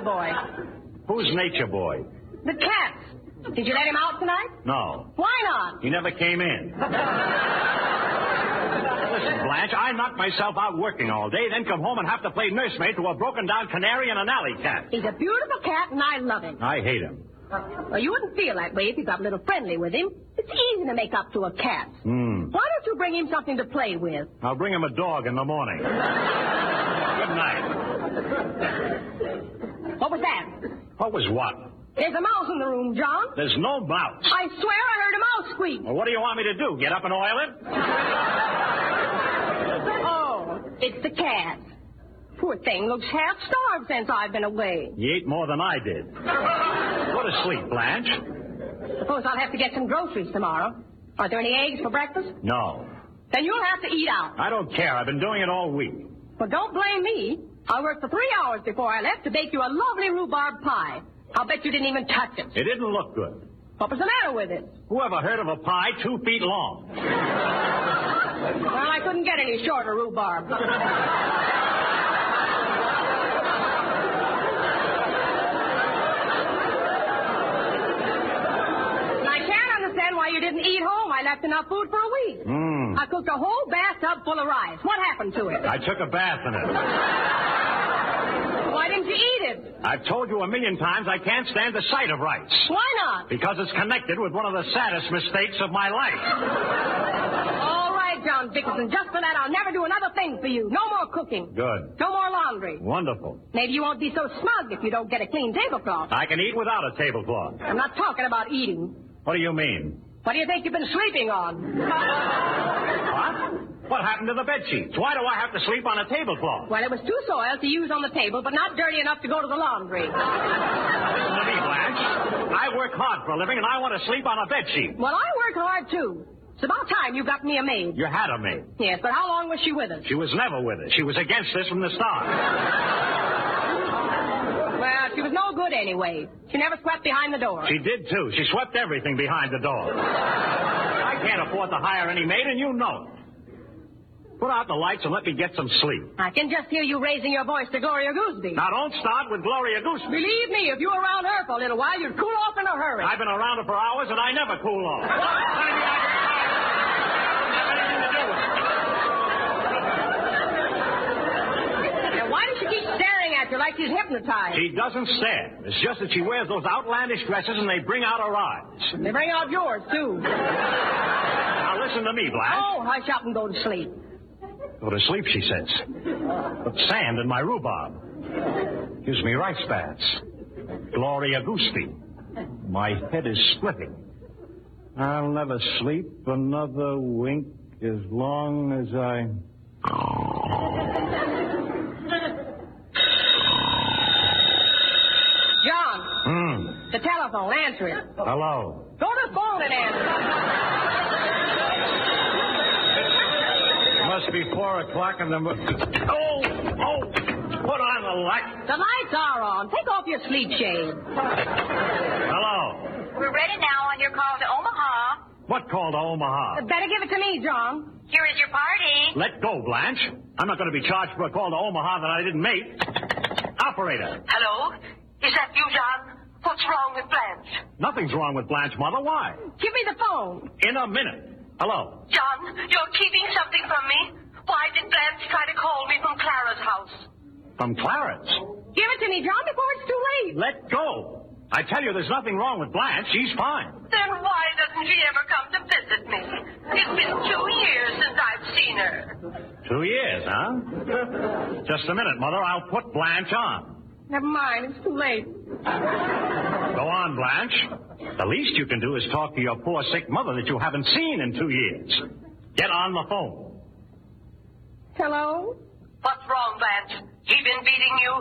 Boy. Who's Nature Boy? The cat. Did you let him out tonight? No. Why not? He never came in. Listen, Blanche, I knock myself out working all day, then come home and have to play nursemaid to a broken-down canary and an alley cat. He's a beautiful cat, and I love him. I hate him. Well, you wouldn't feel that way if you got a little friendly with him. It's easy to make up to a cat. Why don't you bring him something to play with? I'll bring him a dog in the morning. Good night. What was that? What was what? There's a mouse in the room, John. There's no mouse. I swear I heard a mouse squeak. Well, what do you want me to do? Get up and oil it? Oh, it's the cat. Poor thing looks half starved since I've been away. He ate more than I did. Go to sleep, Blanche. Suppose I'll have to get some groceries tomorrow. Are there any eggs for breakfast? No. Then you'll have to eat out. I don't care. I've been doing it all week. Well, don't blame me. I worked for 3 hours before I left to bake you a lovely rhubarb pie. I'll bet you didn't even touch it. It didn't look good. What was the matter with it? Whoever heard of a pie 2 feet long? Well, I couldn't get any shorter rhubarb. Why you didn't eat home. I left enough food for a week. I cooked a whole bathtub full of rice. What happened to it? I took a bath in it. Why didn't you eat it? I've told you 1,000,000 times I can't stand the sight of rice. Why not? Because it's connected with one of the saddest mistakes of my life. All right, John Dickinson. Just for that, I'll never do another thing for you. No more cooking. Good. No more laundry. Wonderful. Maybe you won't be so smug if you don't get a clean tablecloth. I can eat without a tablecloth. I'm not talking about eating. What do you mean? What do you think you've been sleeping on? What? What happened to the bed sheets? Why do I have to sleep on a tablecloth? Well, it was too soiled to use on the table, but not dirty enough to go to the laundry. Listen to me, Blanche. I work hard for a living, and I want to sleep on a bed sheet. Well, I work hard, too. It's about time you got me a maid. You had a maid. Yes, but how long was she with us? She was never with us. She was against us from the start. Well, she was no good anyway. She never swept behind the door. She did, too. She swept everything behind the door. I can't afford to hire any maid, and you know it. Put out the lights and let me get some sleep. I can just hear you raising your voice to Gloria Gooseby. Now, don't start with Gloria Gooseby. Believe me, if you were around her for a little while, you'd cool off in a hurry. I've been around her for hours, and I never cool off. Why does she keep staring at you like she's hypnotized? She doesn't stare. It's just that she wears those outlandish dresses and they bring out her eyes. They bring out yours, too. Now listen to me, Blanche. Oh, hush up and go to sleep. Go to sleep, she says. Put sand in my rhubarb. Gives me rice baths. Gloria Gooseby. My head is splitting. I'll never sleep another wink as long as I... John. The telephone. Answer it. Hello. Go to the phone and answer it. Must be 4 o'clock in the morning. Oh! Put on the light. The lights are on. Take off your sleep shade. Hello. We're ready now on your call to Omaha. What call to Omaha? Better give it to me, John. Here is your party. Let go, Blanche. I'm not going to be charged for a call to Omaha that I didn't make. Operator. Hello? Is that you, John? What's wrong with Blanche? Nothing's wrong with Blanche, Mother. Why? Give me the phone. In a minute. Hello. John, you're keeping something from me? Why did Blanche try to call me from Clara's house? From Clarence. Give it to me, John, before it's too late. Let go. I tell you, there's nothing wrong with Blanche. She's fine. Then why doesn't she ever come to visit me? It's been 2 years since I've seen her. 2 years, huh? Just a minute, Mother. I'll put Blanche on. Never mind. It's too late. Go on, Blanche. The least you can do is talk to your poor sick mother that you haven't seen in 2 years. Get on the phone. Hello? What's wrong, Blanche? He been beating you?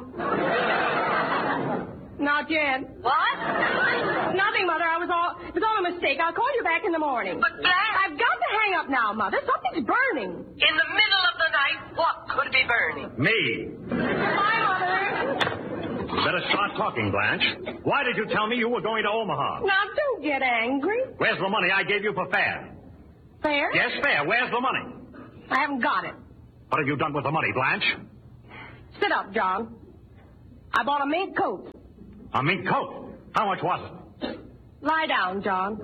Not yet. What? Nothing, Mother. It was all a mistake. I'll call you back in the morning. But Blanche... I've got to hang up now, Mother. Something's burning. In the middle of the night, what could be burning? Me. Bye, Mother. You better start talking, Blanche. Why did you tell me you were going to Omaha? Now, don't get angry. Where's the money I gave you for fare? Fair? Yes, fare. Where's the money? I haven't got it. What have you done with the money, Blanche? Sit up, John. I bought a mink coat. A mink coat? How much was it? Lie down, John.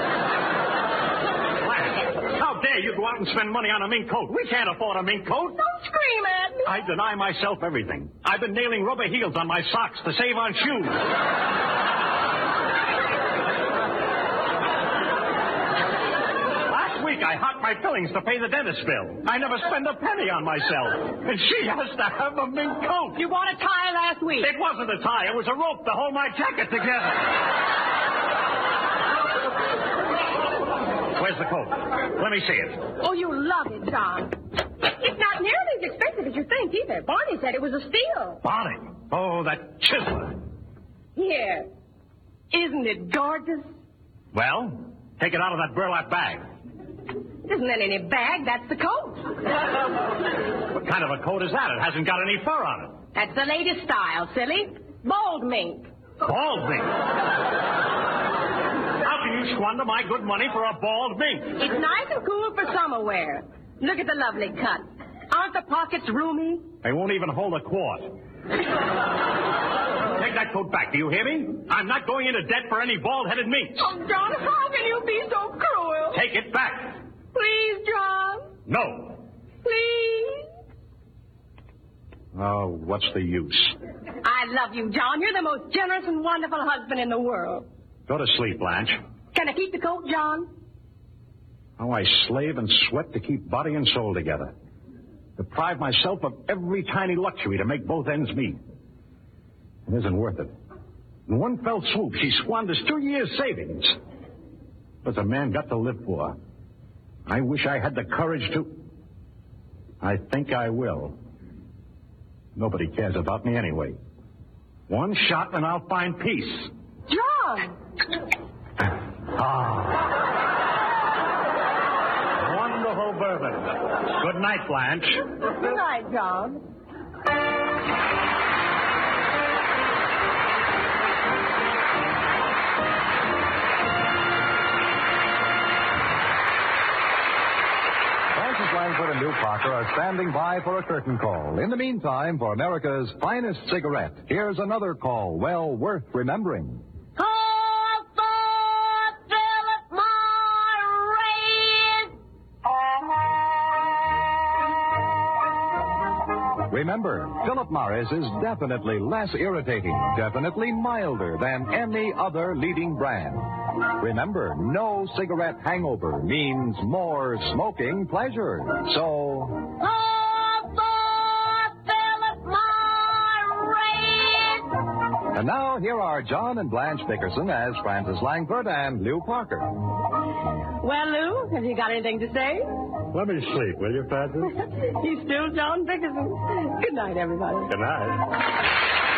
How dare you go out and spend money on a mink coat? We can't afford a mink coat. Don't scream at me. I deny myself everything. I've been nailing rubber heels on my socks to save on shoes. Last week I hocked my fillings to pay the dentist bill. I never spend a penny on myself. And she has to have a mink coat. You bought a tie last week. It wasn't a tie. It was a rope to hold my jacket together. Where's the coat? Let me see it. Oh, you love it, John. It's not nearly as expensive as you think, either. Barney said it was a steal. Barney? Oh, that chiseler. Here. Isn't it gorgeous? Well, take it out of that burlap bag. It isn't in any bag. That's the coat. What kind of a coat is that? It hasn't got any fur on it. That's the latest style, silly. Bald mink. Bald mink? How can you squander my good money for a bald mink? It's nice and cool for summer wear. Look at the lovely cut. Aren't the pockets roomy? They won't even hold a quart. Take that coat back, do you hear me? I'm not going into debt for any bald-headed minks. Oh, John, how can you be so cruel? Take it back. Please, John. No. Please. Oh, what's the use? I love you, John. You're the most generous and wonderful husband in the world. Go to sleep, Blanche. Can I keep the coat, John? How I slave and sweat to keep body and soul together. Deprive myself of every tiny luxury to make both ends meet. It isn't worth it. In one fell swoop, she squanders 2 years' savings. What's a man got to live for? I wish I had the courage to... I think I will. Nobody cares about me anyway. One shot and I'll find peace. John! Wonderful bourbon. Good night, Blanche. Good night, John. Francis Langford and Lou Parker are standing by for a curtain call. In the meantime, for America's finest cigarette, here's another call well worth remembering. Call for Philip Morris! Remember, Philip Morris is definitely less irritating, definitely milder than any other leading brand. Remember, no cigarette hangover means more smoking pleasure. So... Call for Philip Morris! And now, here are John and Blanche Dickerson as Francis Langford and Lou Parker. Well, Lou, have you got anything to say? Let me sleep, will you, Francis? He's still John Dickerson. Good night, everybody. Good night.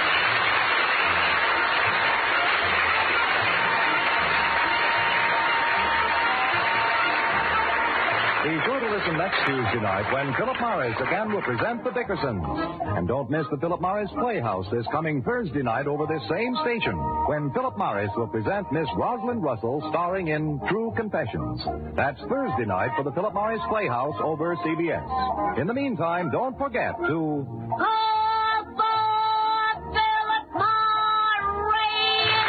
Be sure to listen next Tuesday night when Philip Morris again will present the Dickersons. And don't miss the Philip Morris Playhouse this coming Thursday night over this same station when Philip Morris will present Miss Rosalind Russell starring in True Confessions. That's Thursday night for the Philip Morris Playhouse over CBS. In the meantime, don't forget to... Call for Philip Morris!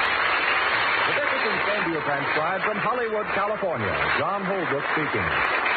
The Dickersons came to you transcribed from Hollywood, California. John Holbrook speaking.